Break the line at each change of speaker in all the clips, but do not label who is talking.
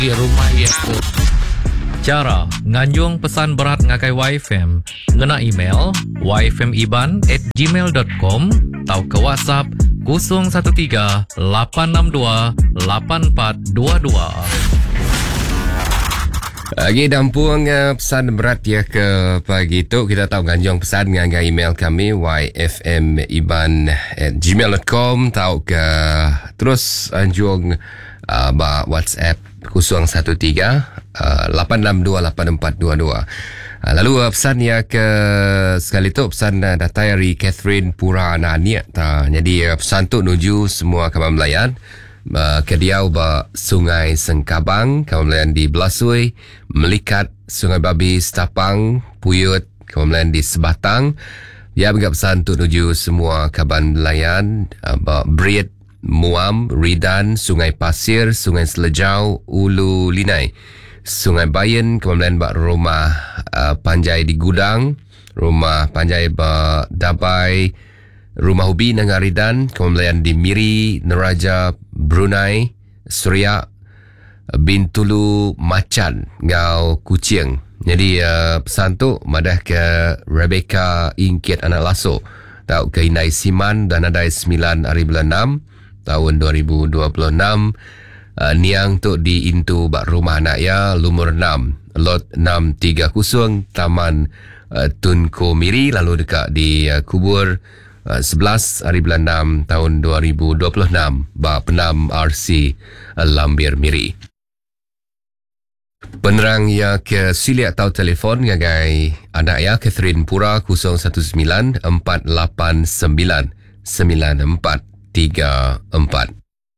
di rumah ya tu.
Cara nganjung pesan berat ngakai YFM ngena email yfmiban@gmail.com atau ke WhatsApp 013-862-8422.
Lagi dampuang pesan berat ya ke pagi tu. Kita tahu ganjong pesan dengan email kami yfmiban@gmail.com tahu ke terus anjung WhatsApp 013-862-8422. Lalu pesan ya ke sekali tu pesan datai dari Catherine Pura Nania. Jadi pesan tu nuju semua kawan melayan ke Diau Sungai Sengkabang, kawan melayan di Belasui, Melikat, Sungai Babi, Setapang, Puyut, kawan melayan di Sebatang. Ya, bagi pesan tu nuju semua kawan melayan Breed, Muam, Ridan, Sungai Pasir, Sungai Selejau, Ulu Linai, Sungai Bayan, kemudian rumah Panjai di Gudang, rumah Panjai Dabai, rumah Ubi Nangaridan, kemudian di Miri, Neraja, Brunei, Surya, Bintulu, Macan, Ngau Kucing. Jadi pesan tu madah ke Rebecca Ingkit Anak Laso, tahu ke Inai Siman dan adai 9 hari bulan 6 tahun 2026. Niang tu di Intu Bak Rumah Anak Ya Lumur 6 Lot 630 Taman Tunku Miri, lalu dekat di kubur 11 hari bulan 6 tahun 2026 Bak Penam RC Lambir Miri. Penerang ya ke silik atau telefon ngagai anak ya Catherine Pura 019-489-9434.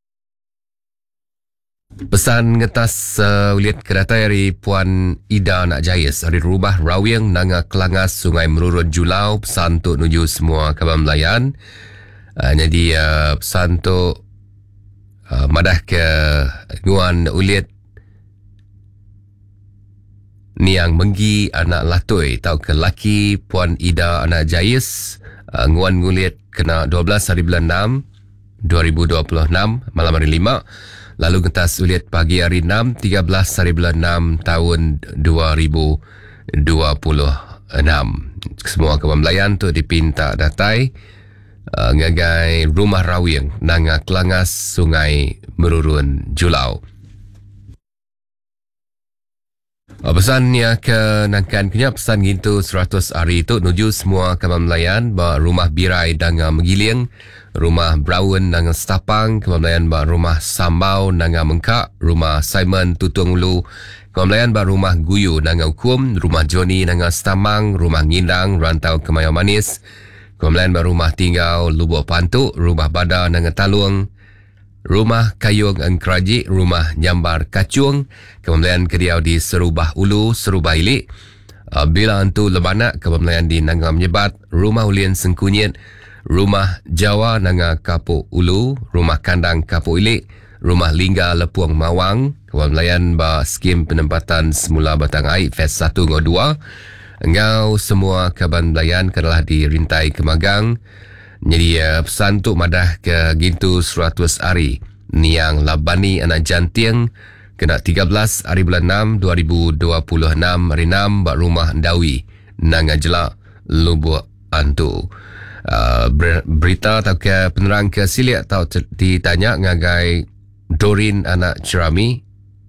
Pesan ngetas uliat kedatai dari Puan Ida Nak Jayas dari Rubah Rawiang Nanga Kelangas Sungai Merurut Julau. Pesan tu nuju semua kawan melayan. Jadi pesan tu madah ke nguan uliat Niang Menggi Anak Latoi, tahu ke laki Puan Ida Anak Jayas, nguan nguliat kena 12 hari bulan 6 2026 malam hari 5. Lalu ngetas uliat pagi hari 6 13 hari bulan 6 tahun 2026. Semua kawan melayan tu dipinta datai ngagai Rumah Rawiang Nanga Kelangas Sungai Merurun Julau. Pesannya ke nangkan kenya pesan gitu 100 hari itu nuju semua kawan melayan Rumah Birai Danga Megiling, Rumah Brown Nanga Setapang, kawan melayan Rumah Sambau Nanga Mengkak, Rumah Simon Tutung Ulu, kawan melayan Rumah Guyu Nanga Ukum, Rumah Johnny Nanga Setamang, Rumah Ngindang Rantau Kemayu Manis, kawan melayan Rumah Tinggal Lubuk Pantuk, Rumah Bada Nanga Talung, Rumah Kayung Engkraji, Rumah Nyambar Kacung, kemudian Kediau di Serubah Ulu, Serubah Ilik, Bila Antu Lebanak, kemudian di Nanga Menyebat, Rumah Ulien Sengkunyit, Rumah Jawa Nanga Kapuk Ulu, Rumah Kandang Kapuk Ilik, Rumah Lingga Lepuang Mawang, kemudian skim penempatan semula batang air Fes 1 dan 2. Engau semua kaban belayan adalah di Rintai Kemagang. Jadi pesan tu madah ke gintu 100 hari Niang Labani Anak Jantiang kena 13 hari bulan 6 2026 hari 6 bak Rumah Ndawi Nanga Jelak Lubuk Antu. Berita atau ke penerang ke silik atau ditanya ngagai Dorin Anak Cerami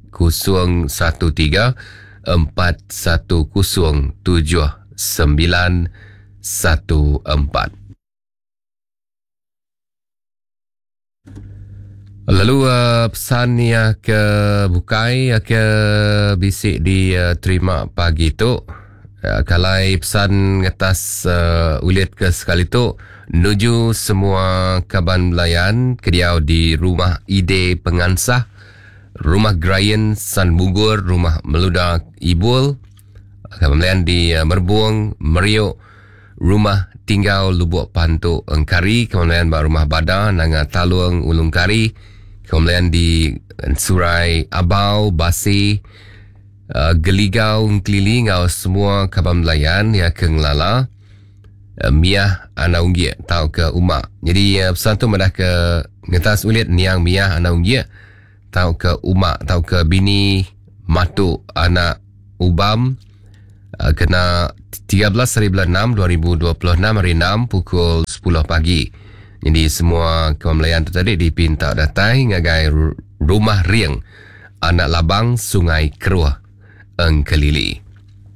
013-410-7914. Lalu pesan ya ke bukai ya ke bisik di terima pagi tu. Kalai pesan ngetas uliat ke sekali tu nuju semua kaban melayan kediau di Rumah Ide Pengansah, Rumah Grayan San Bugur, Rumah Meludak Ibul, kaban melayan di Merbuang, Meriuk, Rumah Tinggal Lubuk Pantuk Engkari, kemudian Rumah Bada Nanga Talung Ulung Kari, kemudian di Surai Abau, Basi, Geligau, Ngkili, ngau semua kaban melayan ya ke Ngelala, Miah Ana Unggie tahu ke Umak. Jadi pesan tu madah ke ngetas ulit Niang Miah Ana Unggie tau ke umak tau ke bini matuk anak ubam kena 13 hari bulan 6 2026 hari 6 pukul 10 pagi. Jadi semua kemamlayan tu tadi dipinta datai ngagai rumah riang anak labang Sungai Keruah Engkelili.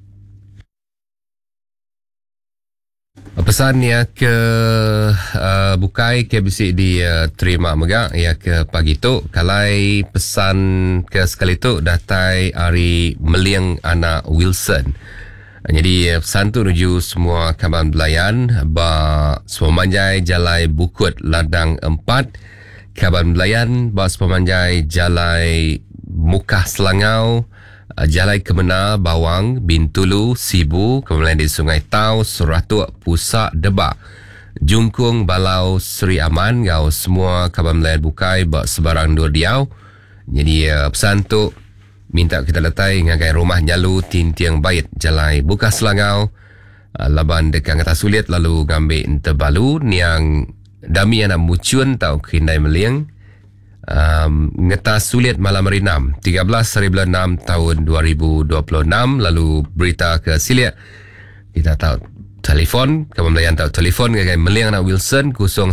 Pesan ya ke bukai ke bisik di terima megak ya ke pagi tu kalai pesan ke sekali tu datai hari meliang anak Wilson. Jadi pesan tu menuju semua kawan belayan ba semua manjai jalai Bukut Ladang 4 kawan belayan ba semua manjai jalai Mukah Selangau Jalai Kemenar, Bawang, Bintulu, Sibu, kemudian di Sungai Tau, Suratuk, Pusak, Debak, Jungkung, Balau, Seri Aman, gau semua kawan melayan bukai buat sebarang dua diau. Jadi pesan tu minta kita letai ngagai rumah nyalu Tintiang Bait, Jalai Buka Selangau, laban dekat kata sulit lalu ngambil Terbalu, niang dami anak mucun tau Kindai Meliang. Ngetas sulit malam hari 6 13 hari bulan 6 tahun 2026. Lalu berita ke Silia kita tahu telefon kemamlayan tahu telefon ngagai Meliang anak Wilson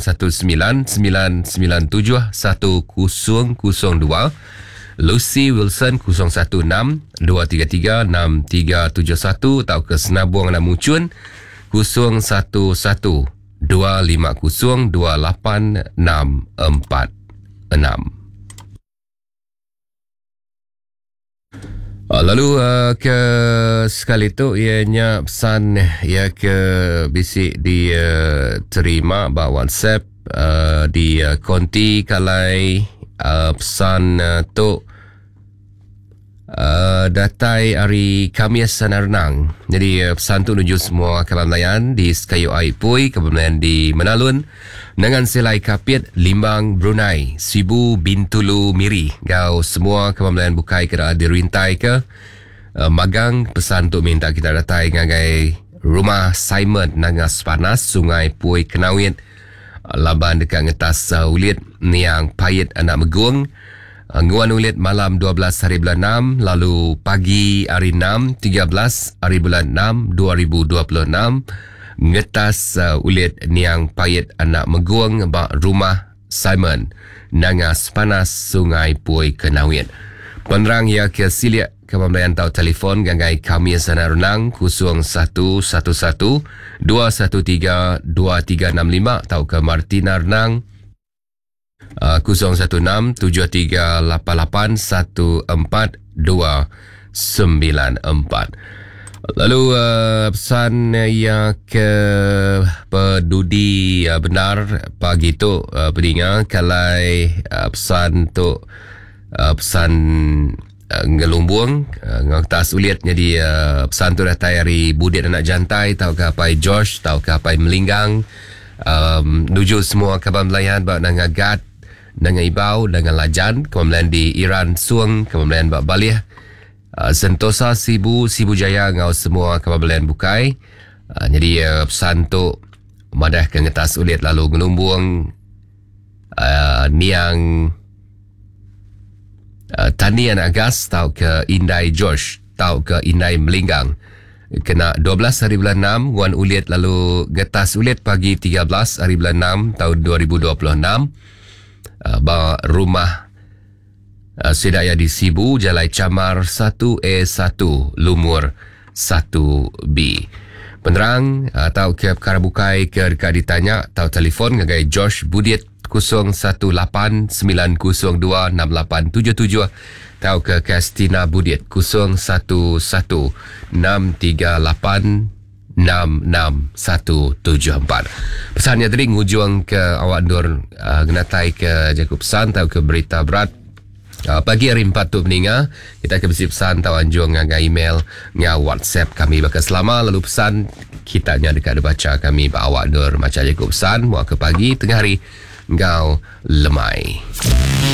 0199971002 Lucy Wilson 0162336371 tahu ke Senabuang anak Mucun 0112502864 Lalu ke sekali tu ianya pesan ya ke bisik di terima ba WhatsApp di konti kalai pesan tu datai hari Khamis sana renang. Jadi pesan tu menuju semua kawan nelayan di Sekayu Aipui, kawan di Menalun, Nangan Selai Kapit, Limbang, Brunei, Sibu, Bintulu, Miri. Gau semua kawan nelayan bukai kena dirintai ke magang. Pesan tu minta kita datai ngagai rumah Simon Nangas Panas, Sungai Pui Kenawit, laban dekat ngetas ulit niang payit anak Meguang. Nguan ulit malam 12 hari bulan 6, lalu pagi hari 6 13 hari bulan 6 2026 ngetas ulit niang payit anak Meguang bak rumah Simon Nangas Panas Sungai Pui Kenawit. Penerang ya ke Silia kemamlayan tahu telefon ganggai kami sana renang 0111-213-2365 tahu ke Martina Renang 0163881494. Lalu pesan yang ke pedudi benar pagi tu peninga kalai pesan tu pesan ngelumbuang ngetas uliat. Jadi pesan tu dah tayari Budit anak jantai tahu ke apa Josh tahu ke apa Melinggang nuju semua kawan melayan bak nangagat dengan Ibau, dengan Lajan, kemudian di Iran Suang, kemudian Bak Balih, Sentosa, Sibu Jaya, ngau semua kemudian bukai. Jadi pesan tu madah ke ngetas ulit lalu ngelumbuang niang Tanian Agas tau ke Indai Josh, tau ke Indai Melinggang. Kena 12 hari bulan 6, nguan ulit lalu ngetas ulit pagi 13 hari bulan 6 tahun 2026. Bawa rumah Sedaya di Sibu, Jalai Camar 1A1, Lumur 1B. Penerang atau ke perkara bukai ke dekat ditanya atau telefon ngagai Josh Budit 0189026877 atau ke Kristina Budit 0116386674. Pesannya tadi ngujung ke awak Nur genatai ke Jakub pesan atau ke berita berat pagi hari 4 tu peninga kita akan beri pesan atau anjung ngah email ngah WhatsApp kami bakal selama lalu pesan kita nya dekat baca kami ba awak Nur macam Jakub pesan muak ke pagi tengah hari ngau lemai.